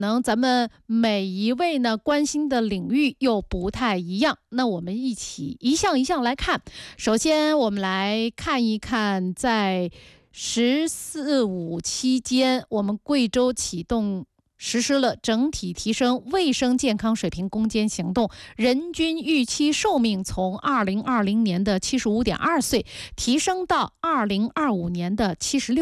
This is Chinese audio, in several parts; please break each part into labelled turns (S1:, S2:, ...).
S1: 咱们每一位呢关心的领域又不太一样，那我们一起一项一项来看。首先，我们来看一看，在“十四五”期间，我们贵州启动实施了整体提升卫生健康水平攻坚行动，人均预期寿命从2020年的75.2岁提升到2025年的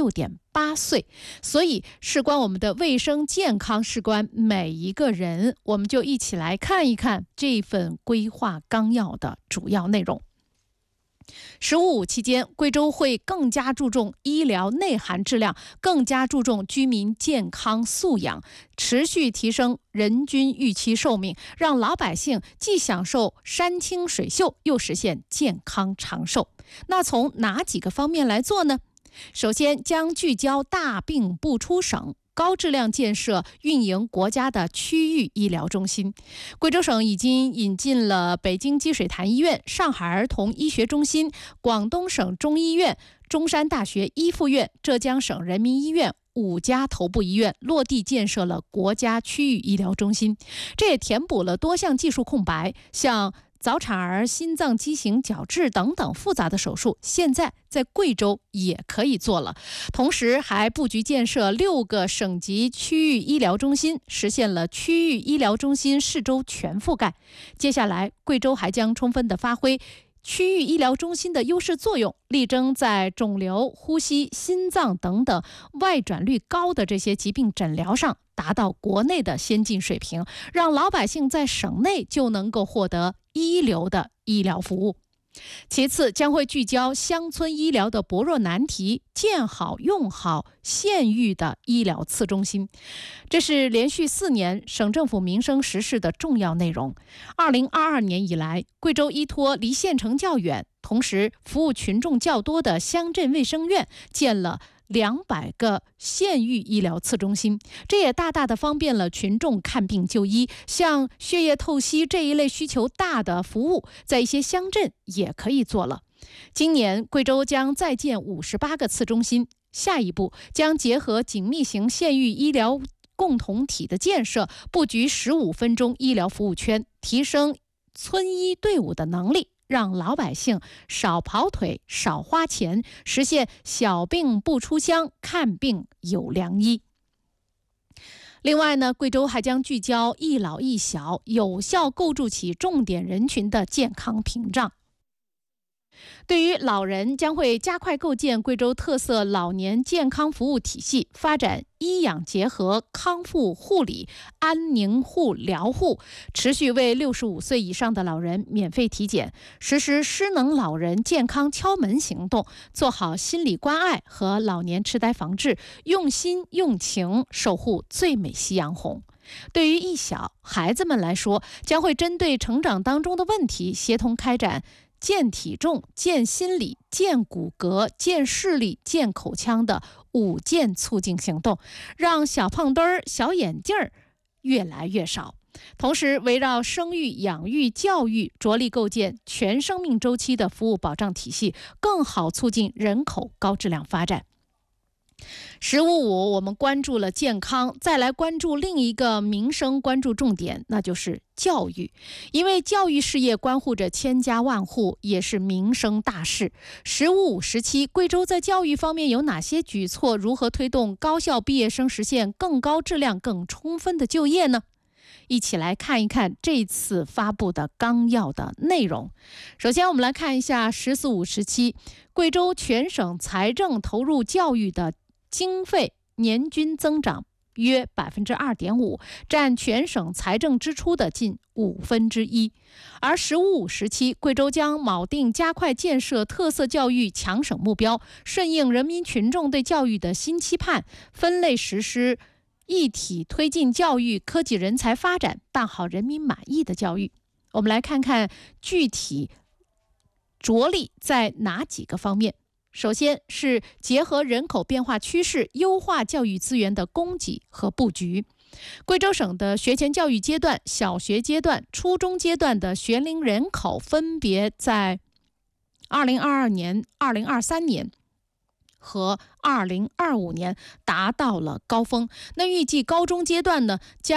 S1: 76.8岁。所以事关我们的卫生健康，事关每一个人，我们就一起来看一看这份规划纲要的主要内容。“15·5”期间，贵州会更加注重医疗内涵质量，更加注重居民健康素养，持续提升人均预期寿命，让老百姓既享受山清水秀，又实现健康长寿。那从哪几个方面来做呢？首先，将聚焦大病不出省，高质量建设运营国家的区域医疗中心。贵州省已经引进了北京积水潭医院、上海儿童医学中心、广东省中医院、中山大学医附院、浙江省人民医院5家头部医院，落地建设了国家区域医疗中心。这也填补了多项技术空白，像早产儿心脏畸形矫治等等复杂的手术，现在在贵州也可以做了。同时还布局建设6个省级区域医疗中心，实现了区域医疗中心市州全覆盖。接下来，贵州还将充分地发挥区域医疗中心的优势作用，力争在肿瘤、呼吸、心脏等等外转率高的这些疾病诊疗上达到国内的先进水平，让老百姓在省内就能够获得一流的医疗服务。其次，将会聚焦乡村医疗的薄弱难题，建好用好县域的医疗次中心。这是连续4年省政府民生实事的重要内容。2022年以来，贵州依托离县城较远，同时服务群众较多的乡镇卫生院，建了200个县域医疗次中心，这也大大的方便了群众看病就医。像血液透析这一类需求大的服务，在一些乡镇也可以做了。今年贵州将再建58个次中心，下一步将结合紧密型县域医疗共同体的建设，布局15分钟医疗服务圈，提升村医队伍的能力，让老百姓少跑腿、少花钱，实现小病不出乡，看病有良医。另外呢，贵州还将聚焦一老一小，有效构筑起重点人群的健康屏障。对于老人，将会加快构建贵州特色老年健康服务体系，发展医养结合、康复护理、安宁护疗护，持续为65岁以上的老人免费体检，实施失能老人健康敲门行动，做好心理关爱和老年痴呆防治，用心用情守护最美夕阳红。对于一小孩子们来说，将会针对成长当中的问题，协同开展健体重、健心理、健骨骼、健视力、健口腔的5健促进行动，让小胖墩儿、小眼镜儿越来越少。同时，围绕生育、养育、教育，着力构建全生命周期的服务保障体系，更好促进人口高质量发展。“15·5”，我们关注了健康，再来关注另一个民生关注重点，那就是教育。因为教育事业关乎着千家万户，也是民生大事。“15·5”时期，贵州在教育方面有哪些举措？如何推动高校毕业生实现更高质量、更充分的就业呢？一起来看一看这次发布的纲要的内容。首先，我们来看一下“14·5”时期，贵州全省财政投入教育的经费年均增长约2.5%，占全省财政支出的近1/5。而“15·5”时期，贵州将铆定加快建设特色教育强省目标，顺应人民群众对教育的新期盼，分类实施一体推进教育科技人才发展，办好人民满意的教育。我们来看看具体着力在哪几个方面。首先是结合人口变化趋势，优化教育资源的供给和布局。贵州省的学前教育阶段、小学阶段、初中阶段的学龄人口分别在2022年、2023年和2025年达到了高峰。那预计高中阶段呢，将